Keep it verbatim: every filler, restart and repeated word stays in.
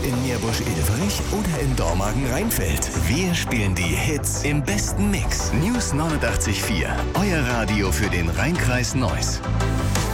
in Meerbusch-Ilverich oder in Dormagen-Rheinfeld. Wir spielen die Hits im besten Mix. News neunundachtzig Komma vier. Euer Radio für den Rheinkreis Neuss.